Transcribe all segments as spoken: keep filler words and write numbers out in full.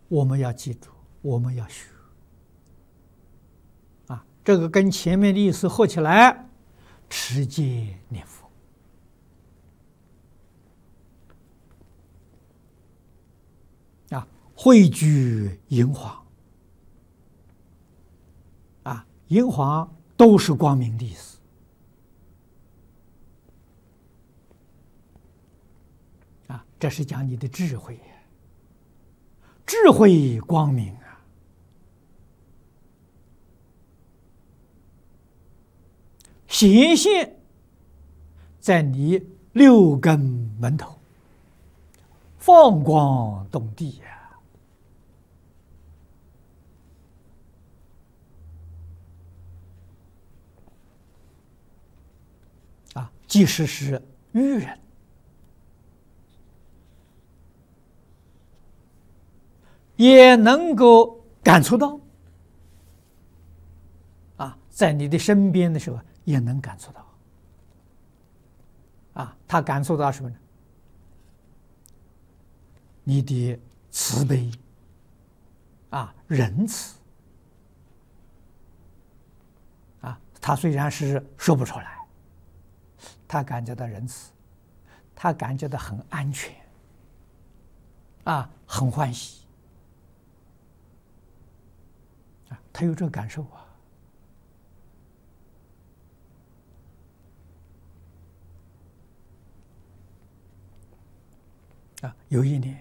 我们要记住，我们要学啊，这个跟前面的意思合起来，持戒念佛啊，汇聚银黄啊，银黄都是光明的意思啊，这是讲你的智慧，智慧光明啊，显现在你六根门头，放光动地呀、啊！啊，即使是愚人，也能够感触到啊，在你的身边的时候也能感触到啊，他感受到什么呢？你的慈悲啊，仁慈啊，他虽然是说不出来，他感觉到仁慈，他感觉到很安全啊，很欢喜啊，他有这个感受啊。啊，有一年，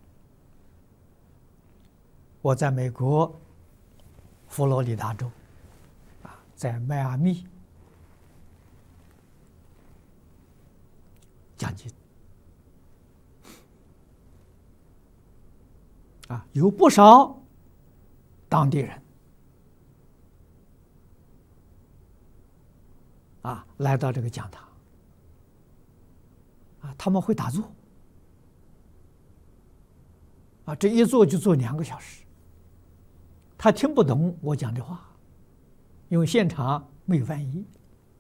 我在美国佛罗里达州，啊，在迈阿密讲经，啊，有不少当地人啊来到这个讲堂，啊，他们会打坐。啊，这一坐就坐两个小时，他听不懂我讲的话，因为现场没有翻译。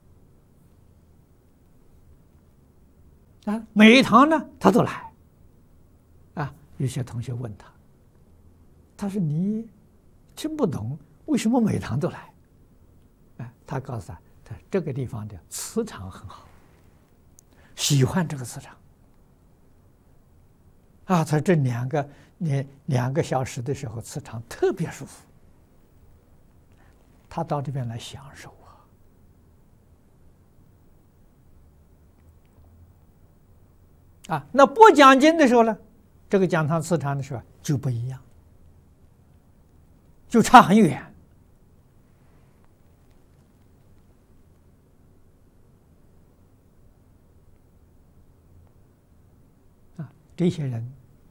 啊，每一堂呢，他都来。啊，有些同学问他，他说你听不懂，为什么每堂都来？啊，他告诉他，他这个地方的磁场很好，喜欢这个磁场。啊，他这两个两两个小时的时候，磁场特别舒服。他到这边来享受啊！啊，那播讲经的时候呢，这个讲堂磁场的时候就不一样，就差很远。啊，这些人。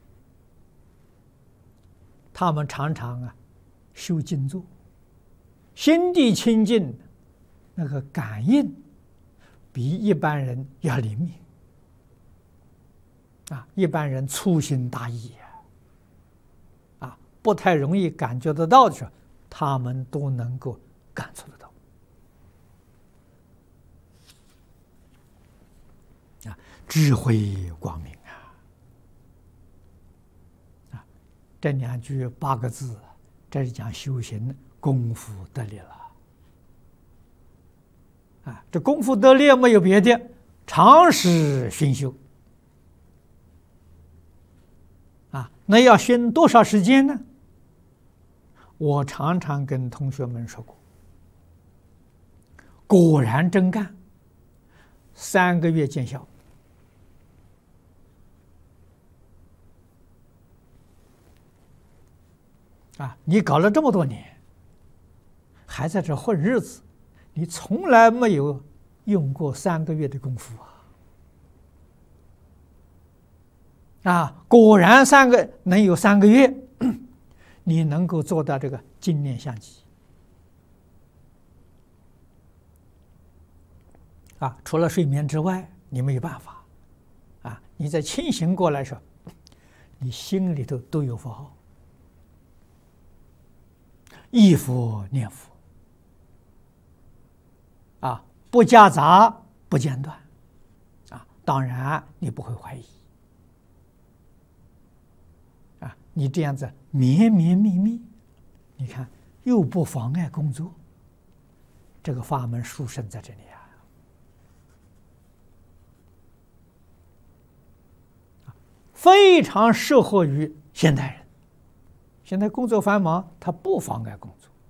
他们常常啊修静坐，心地清净，那个感应比一般人要灵敏啊。一般人粗心大意啊，啊，不太容易感觉得到的时候，他们都能够感触得到啊，智慧光明。这两句八个字，这是讲修行功夫得力了。啊，这功夫得力没有别的，常时熏修。啊，那要熏多少时间呢？我常常跟同学们说过，果然真干，三个月见效。啊，你搞了这么多年，还在这混日子，你从来没有用过三个月的功夫啊！啊，果然三个能有三个月，你能够做到这个精念相继啊！除了睡眠之外，你没有办法啊！你在清醒过来的时候，你心里头都有佛号。忆佛念佛啊，不夹杂，不间断啊，当然你不会怀疑啊，你这样子绵绵密密，你看又不妨碍工作，这个法门殊胜在这里啊，非常适合于现代人。现在工作繁忙，它不妨碍工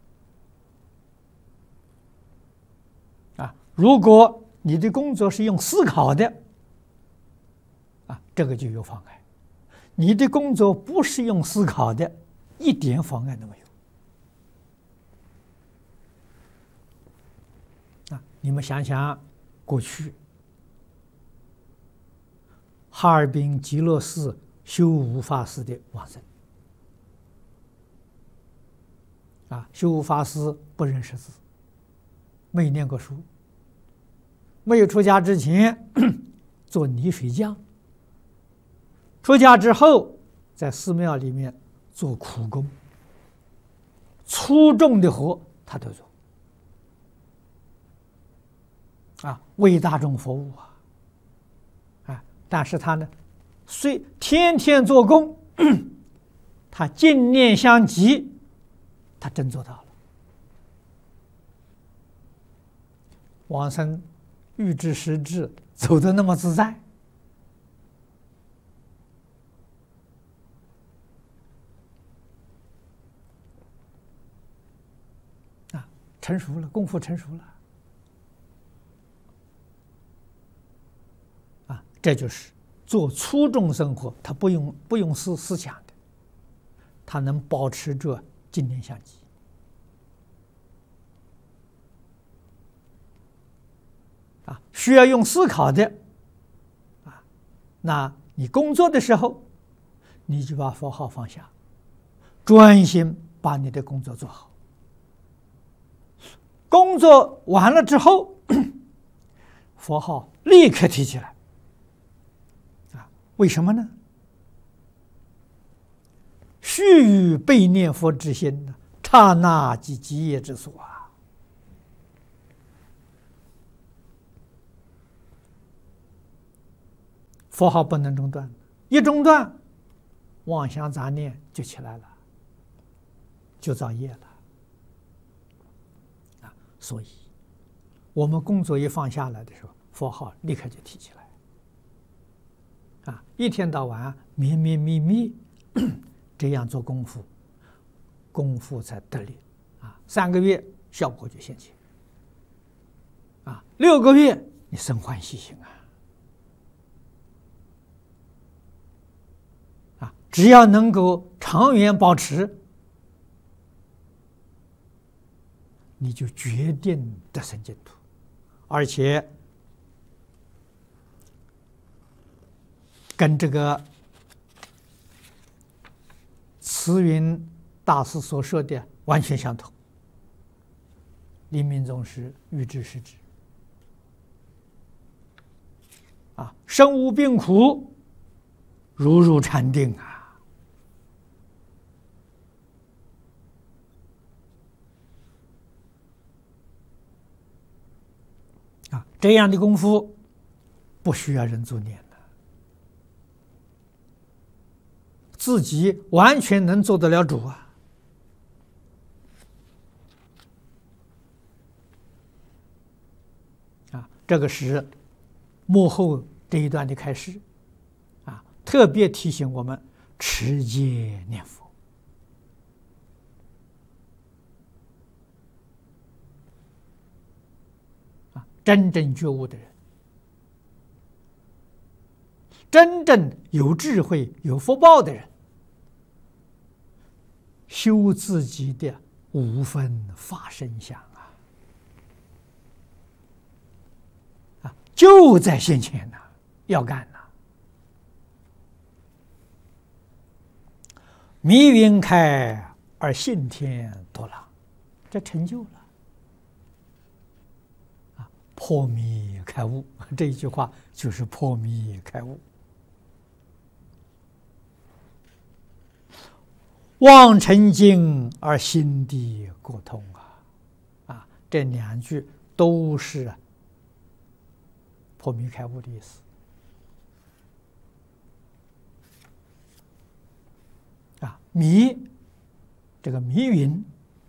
作啊。如果你的工作是用思考的啊，这个就有妨碍；你的工作不是用思考的，一点妨碍都没有啊。你们想想，过去哈尔滨极乐寺修无法师的往生啊，修无法师不认识字，没念过书，没有出家之前做泥水匠，出家之后在寺庙里面做苦工，粗重的活他都做啊，为大众服务啊啊！但是他呢，虽天天做工，他净念相继，他真做到了。往生欲知实质，走得那么自在啊，成熟了，功夫成熟了啊，这就是做粗重生活，他不用不用思思想的，他能保持着净念相继。啊，需要用思考的，啊，那你工作的时候，你就把佛号放下，专心把你的工作做好。工作完了之后，佛号立刻提起来，啊，为什么呢？须臾备念佛之心，刹那即极业之所啊。佛号不能中断，一中断，妄想杂念就起来了，就造业了啊！所以，我们工作一放下来的时候，佛号立刻就提起来啊！一天到晚绵绵密密这样做功夫，功夫才得力啊！三个月效果就现前啊！六个月你生欢喜心啊！只要能够长远保持，你就决定得生净土，而且跟这个慈云大师所说的完全相同。临命终时，欲知实质啊，身无病苦，如入禅定啊。啊，这样的功夫不需要人助念的，自己完全能做得了主啊！啊，这个是幕后这一段的开始啊，特别提醒我们持戒念佛。真正觉悟的人，真正有智慧、有福报的人，修自己的五分法身相啊，啊，就在现前呐、啊，要干呐、啊！迷云开而信天夺朗，这成就了。破迷开悟，这一句话就是破迷开悟。望尘境而心地过通啊，啊，这两句都是破迷开悟的意思。 迷，这个迷云，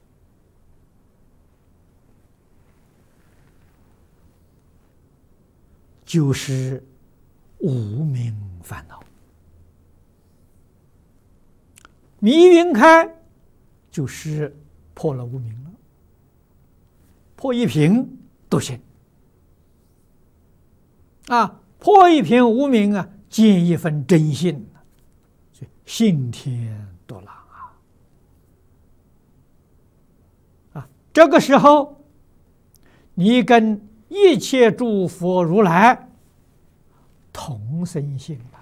就是无明烦恼。迷云开，就是破了无明了，破一品都行啊，破一品无明啊，见一分真性，所以信天多朗啊！啊，这个时候，你跟一切诸佛如来同生性了。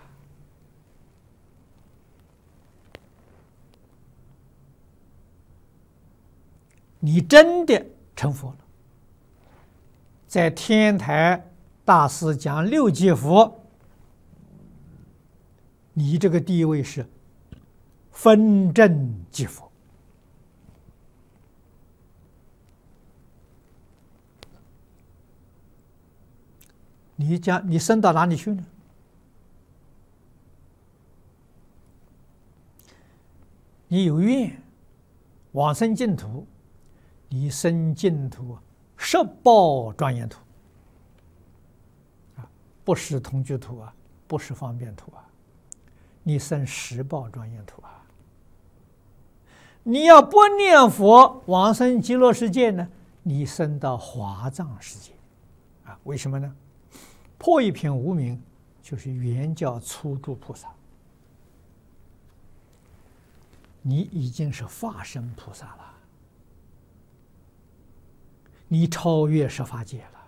你真的成佛了。在天台大师讲六界佛，你这个地位是分正即佛。你讲你升到哪里去呢？你有愿往生净土，你生净土十报庄严土啊，不是同居土啊，不是方便土啊，你生十报庄严土啊。你要不念佛往生极乐世界呢，你升到华藏世界啊？为什么呢？破一品无明就是原教初住菩萨，你已经是化身菩萨了，你超越十法界了。